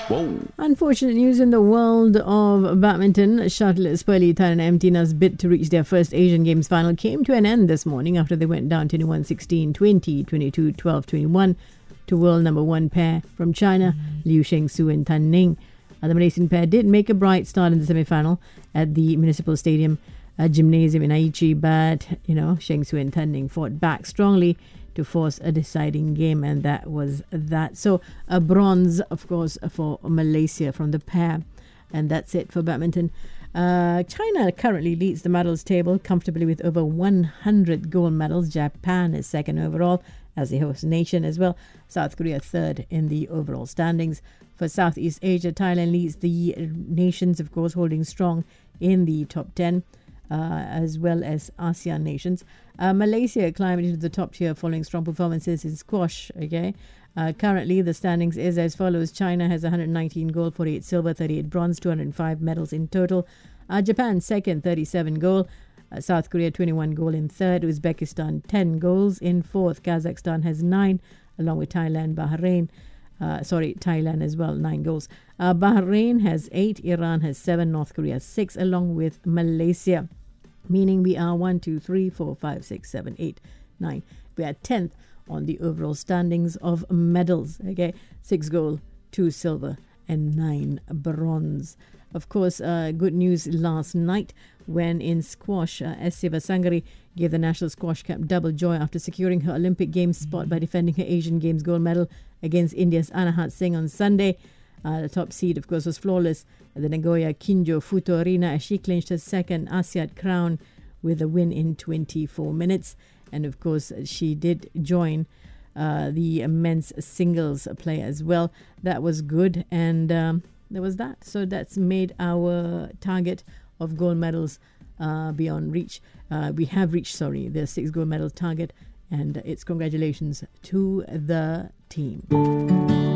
Whoa. Unfortunate news in the world of badminton. Shuttlers Pearly Than and M. Tina's bid to reach their first Asian Games final came to an end this morning after they went down 21-16, 20, 22, 12, 21 to world number one pair from China, Liu Shengsu and Tan Ning. The Malaysian pair did make a bright start in the semi-final at the Municipal Stadium Gymnasium in Aichi, but, Shengsu and Tan Ning fought back strongly to force a deciding game, and that was that. So a bronze, of course, for Malaysia from the pair, and that's it for badminton. China currently leads the medals table comfortably with over 100 gold medals. Japan is second overall as the host nation as well. South Korea third in the overall standings. For Southeast Asia, Thailand leads the nations, of course, holding strong in the top 10. As well as ASEAN nations. Malaysia climbed into the top tier following strong performances in squash. Currently, the standings is as follows. China has 119 gold, 48 silver, 38 bronze, 205 medals in total. Japan second, 37 gold. South Korea 21 gold in third. Uzbekistan 10 goals in fourth. Kazakhstan has 9, along with Thailand, Bahrain. Thailand as well, 9 goals. Bahrain has 8, Iran has 7, North Korea 6, along with Malaysia. Meaning we are 1, 2, 3, 4, 5, 6, 7, 8, 9. We are 10th on the overall standings of medals. 6 gold, 2 silver, and 9 bronze. Of course, good news last night when in squash, S. Sivasangari gave the National Squash Cup double joy after securing her Olympic Games spot by defending her Asian Games gold medal against India's Anahat Singh on Sunday. The top seed, of course, was flawless at the Nagoya Kinjo Futo Arena as she clinched her second ASIAD crown with a win in 24 minutes. And, of course, she did join the men's singles play as well. That was good, and there was that. So that's made our target of gold medals beyond reach. We have reached, the 6 gold medal target, and it's congratulations to the team.